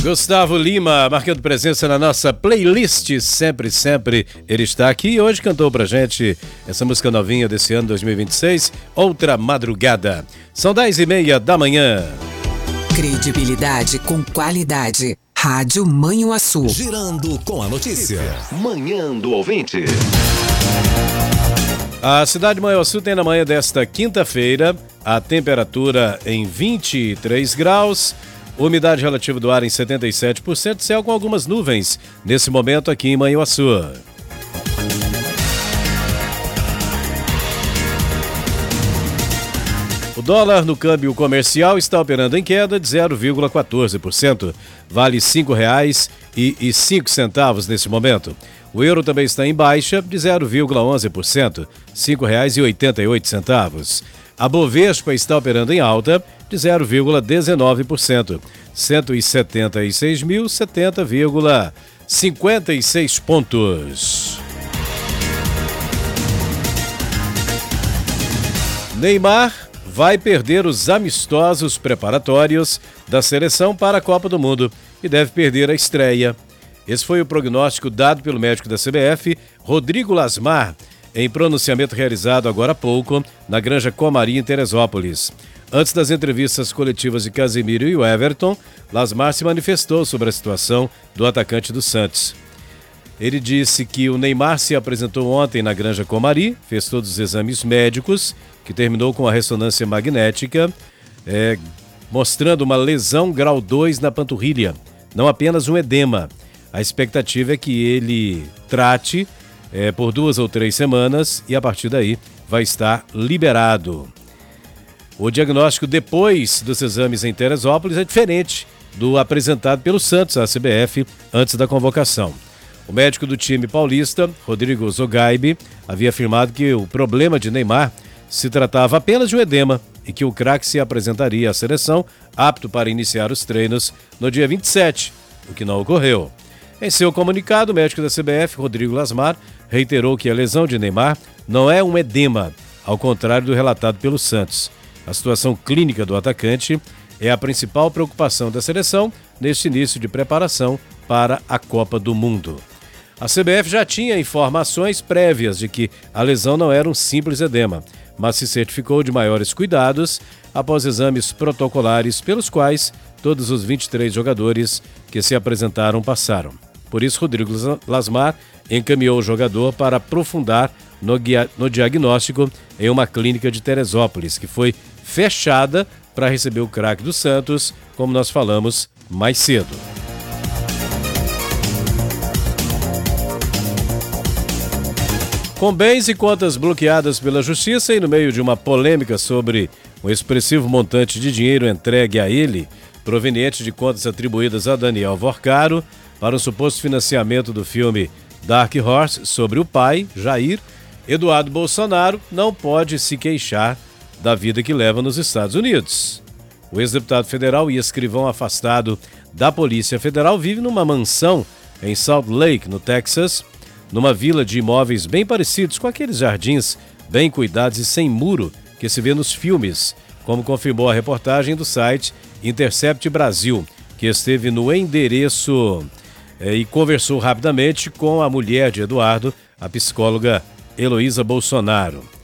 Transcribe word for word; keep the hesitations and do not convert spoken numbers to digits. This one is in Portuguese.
Gustavo Lima, marcando presença na nossa playlist, sempre, sempre ele está aqui e hoje cantou pra gente essa música novinha desse ano dois mil e vinte e seis, Outra Madrugada. São dez e meia da manhã. Credibilidade com qualidade. Rádio Manhuaçu. Girando com a notícia. Manhã do Ouvinte. A cidade de Manhuaçu tem na manhã desta quinta-feira a temperatura em vinte e três graus, umidade relativa do ar em setenta e sete por cento, céu com algumas nuvens nesse momento aqui em Manhuaçu. O dólar no câmbio comercial está operando em queda de zero vírgula quatorze por cento, vale cinco reais e cinco centavos nesse momento. O euro também está em baixa de zero vírgula onze por cento, cinco reais e oitenta e oito centavos. A Bovespa está operando em alta de zero vírgula dezenove por cento, cento e setenta e seis mil, setenta vírgula cinquenta e seis pontos. Neymar vai perder os amistosos preparatórios da seleção para a Copa do Mundo e deve perder a estreia. Esse foi o prognóstico dado pelo médico da C B F, Rodrigo Lasmar, em pronunciamento realizado agora há pouco na Granja Comari, em Teresópolis. Antes das entrevistas coletivas de Casemiro e o Everton, Lasmar se manifestou sobre a situação do atacante do Santos. Ele disse que o Neymar se apresentou ontem na Granja Comari, fez todos os exames médicos, que terminou com a ressonância magnética, é, mostrando uma lesão grau dois na panturrilha, não apenas um edema. A expectativa é que ele trate é, por duas ou três semanas e a partir daí vai estar liberado. O diagnóstico depois dos exames em Teresópolis é diferente do apresentado pelo Santos à C B F antes da convocação. O médico do time paulista, Rodrigo Zogaibe, havia afirmado que o problema de Neymar se tratava apenas de um edema e que o craque se apresentaria à seleção apto para iniciar os treinos no dia vinte e sete, o que não ocorreu. Em seu comunicado, o médico da C B F, Rodrigo Lasmar, reiterou que a lesão de Neymar não é um edema, ao contrário do relatado pelo Santos. A situação clínica do atacante é a principal preocupação da seleção neste início de preparação para a Copa do Mundo. A C B F já tinha informações prévias de que a lesão não era um simples edema, mas se certificou de maiores cuidados após exames protocolares pelos quais todos os vinte e três jogadores que se apresentaram passaram. Por isso, Rodrigo Lasmar encaminhou o jogador para aprofundar no, guia, no diagnóstico em uma clínica de Teresópolis, que foi fechada para receber o craque do Santos, como nós falamos mais cedo. Com bens e contas bloqueadas pela Justiça e no meio de uma polêmica sobre o expressivo montante de dinheiro entregue a ele, proveniente de contas atribuídas a Daniel Vorcaro, para um suposto financiamento do filme Dark Horse sobre o pai, Jair, Eduardo Bolsonaro não pode se queixar da vida que leva nos Estados Unidos. O ex-deputado federal e escrivão afastado da Polícia Federal vive numa mansão em Salt Lake, no Texas, numa vila de imóveis bem parecidos com aqueles jardins bem cuidados e sem muro que se vê nos filmes, como confirmou a reportagem do site Intercept Brasil, que esteve no endereço eh, e conversou rapidamente com a mulher de Eduardo, a psicóloga Heloísa Bolsonaro.